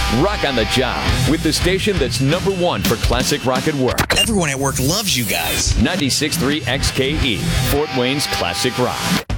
Rock on the Job with the station that's #1 for classic rock at work. Everyone at work loves you guys. 96.3 XKE, Fort Wayne's classic rock.